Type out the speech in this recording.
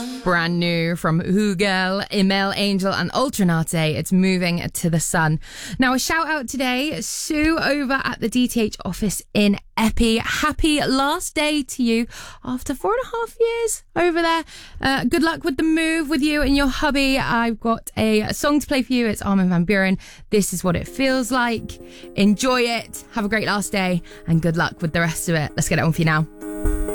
Brand new from Hugel, Email Angel and Ultranate. It's Moving to the Sun. Now, a shout out today, Sue over at the DTH office in Eppie. Happy last day to you after 4.5 years over there. Good luck with the move with you and your hubby. I've got a song to play for you. It's Armin van Buuren. This is what it feels like. Enjoy it. Have a great last day and good luck with the rest of it. Let's get it on for you now.